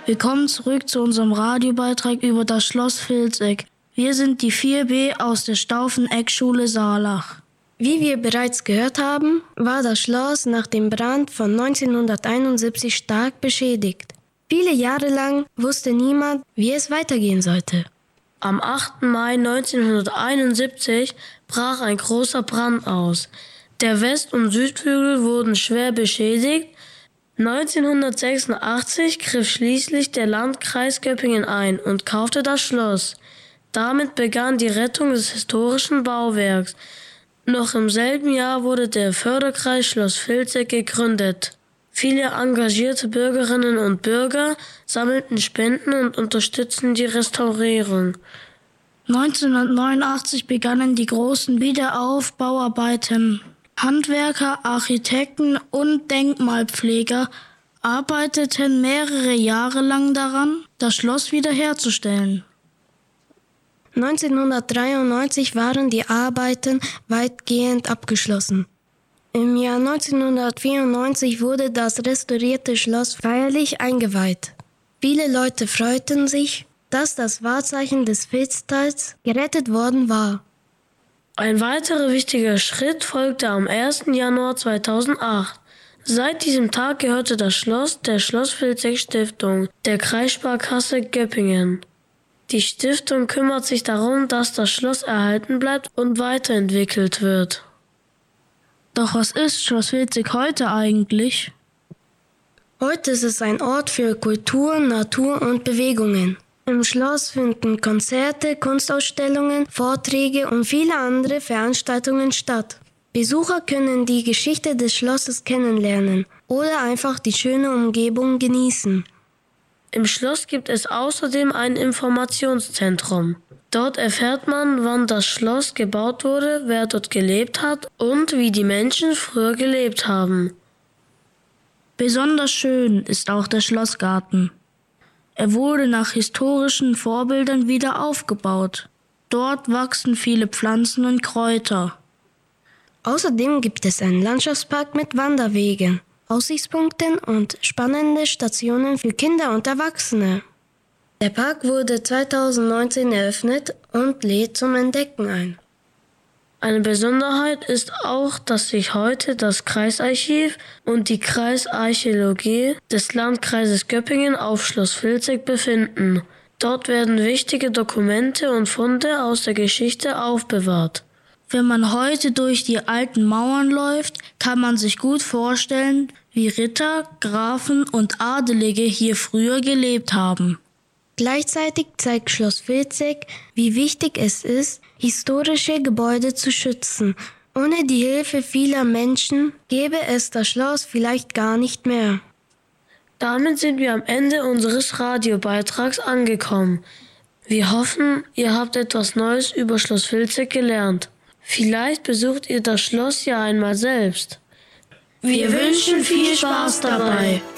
Willkommen zurück zu unserem Radiobeitrag über das Schloss Vilseck. Wir sind die 4b aus der Stauffeneck-Schule Saarlach. Wie wir bereits gehört haben, war das Schloss nach dem Brand von 1971 stark beschädigt. Viele Jahre lang wusste niemand, wie es weitergehen sollte. Am 8. Mai 1971 brach ein großer Brand aus. Der West- und Südflügel wurden schwer beschädigt. 1986 griff schließlich der Landkreis Göppingen ein und kaufte das Schloss. Damit begann die Rettung des historischen Bauwerks. Noch im selben Jahr wurde der Förderkreis Schloss Vilseck gegründet. Viele engagierte Bürgerinnen und Bürger sammelten Spenden und unterstützten die Restaurierung. 1989 begannen die großen Wiederaufbauarbeiten. Handwerker, Architekten und Denkmalpfleger arbeiteten mehrere Jahre lang daran, das Schloss wiederherzustellen. 1993 waren die Arbeiten weitgehend abgeschlossen. Im Jahr 1994 wurde das restaurierte Schloss feierlich eingeweiht. Viele Leute freuten sich, dass das Wahrzeichen des Vilstals gerettet worden war. Ein weiterer wichtiger Schritt folgte am 1. Januar 2008. Seit diesem Tag gehörte das Schloss der Schloss-Vilseck-Stiftung, der Kreissparkasse Göppingen. Die Stiftung kümmert sich darum, dass das Schloss erhalten bleibt und weiterentwickelt wird. Doch was ist Schloss Vilseck heute eigentlich? Heute ist es ein Ort für Kultur, Natur und Bewegungen. Im Schloss finden Konzerte, Kunstausstellungen, Vorträge und viele andere Veranstaltungen statt. Besucher können die Geschichte des Schlosses kennenlernen oder einfach die schöne Umgebung genießen. Im Schloss gibt es außerdem ein Informationszentrum. Dort erfährt man, wann das Schloss gebaut wurde, wer dort gelebt hat und wie die Menschen früher gelebt haben. Besonders schön ist auch der Schlossgarten. Er wurde nach historischen Vorbildern wieder aufgebaut. Dort wachsen viele Pflanzen und Kräuter. Außerdem gibt es einen Landschaftspark mit Wanderwegen, Aussichtspunkten und spannende Stationen für Kinder und Erwachsene. Der Park wurde 2019 eröffnet und lädt zum Entdecken ein. Eine Besonderheit ist auch, dass sich heute das Kreisarchiv und die Kreisarchäologie des Landkreises Göppingen auf Schloss Vilseck befinden. Dort werden wichtige Dokumente und Funde aus der Geschichte aufbewahrt. Wenn man heute durch die alten Mauern läuft, kann man sich gut vorstellen, wie Ritter, Grafen und Adelige hier früher gelebt haben. Gleichzeitig zeigt Schloss Vilseck, wie wichtig es ist, historische Gebäude zu schützen. Ohne die Hilfe vieler Menschen gäbe es das Schloss vielleicht gar nicht mehr. Damit sind wir am Ende unseres Radiobeitrags angekommen. Wir hoffen, ihr habt etwas Neues über Schloss Vilseck gelernt. Vielleicht besucht ihr das Schloss ja einmal selbst. Wir wünschen viel Spaß dabei.